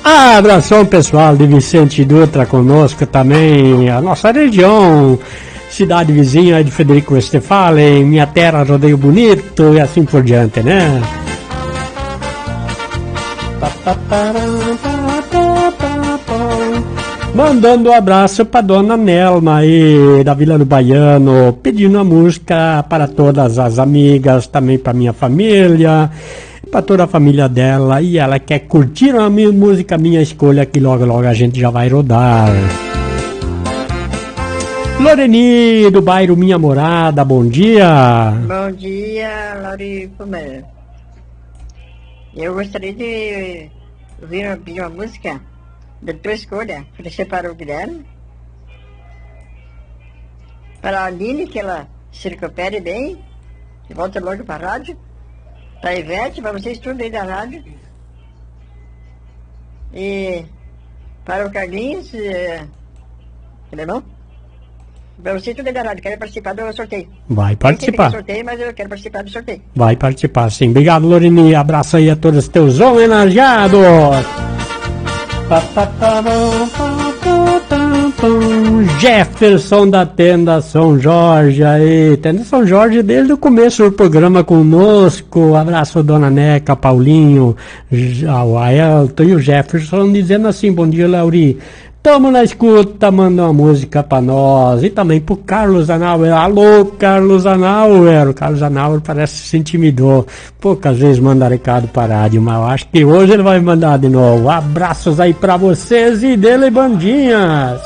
Abração pessoal de Vicente Dutra conosco também, a nossa região, cidade vizinha de Federico Westphalen, minha terra, Rodeio Bonito e assim por diante, né? Mandando um abraço para dona Nelma aí da Vila do Baiano, pedindo a música para todas as amigas, também para minha família, para toda a família dela, e ela quer curtir a minha música, minha escolha, que logo logo a gente já vai rodar. Loreni do bairro Minha Morada, bom dia. Bom dia, Lori Pomé. Eu gostaria de ouvir uma música da tua escolha, oferecer para o Guilherme, para a Aline, que ela se recupere bem, que volte logo para a rádio, para a Ivete, para vocês tudo aí da rádio, e para o Carlinhos, não? Para vocês tudo aí da rádio, quero participar do sorteio. Vai participar. Sorteio, mas eu quero participar do sorteio. Vai participar, sim. Obrigado, Loreni. Abraço aí a todos os teus homenageados. Jefferson da Tenda São Jorge aí, Tenda São Jorge desde o começo do programa conosco. Abraço dona Neca, Paulinho, o Aelton e o Jefferson dizendo assim: bom dia, Lauri, tamo na escuta, manda uma música pra nós. E também pro Carlos Anauer. Alô, Carlos Anauer. O Carlos Anauer parece que se intimidou. Poucas vezes manda recado para a rádio, mas eu acho que hoje ele vai mandar de novo. Abraços aí pra vocês e dele bandinhas.